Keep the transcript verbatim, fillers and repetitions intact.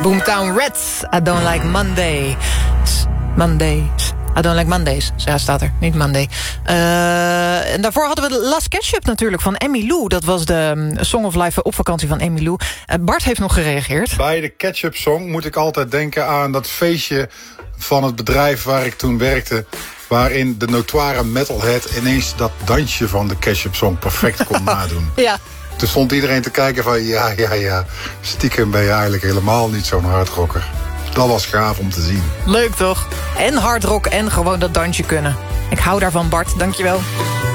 Boomtown Rats, I don't like Monday. Mondays. I don't like Mondays. Ja, staat er. Niet Monday. Uh, en daarvoor hadden we Last Ketchup natuurlijk van Emmylou. Dat was de Song of Life op vakantie van Emmylou. Uh, Bart heeft nog gereageerd. Bij de Ketchup Song moet ik altijd denken aan dat feestje van het bedrijf waar ik toen werkte, waarin de notoire metalhead ineens dat dansje van de Ketchup Song perfect kon nadoen. Ja. Toen stond iedereen te kijken van ja, ja, ja. Stiekem ben je eigenlijk helemaal niet zo'n hardrocker. Dat was gaaf om te zien. Leuk toch? En hardrock en gewoon dat dansje kunnen. Ik hou daarvan, Bart. Dankjewel.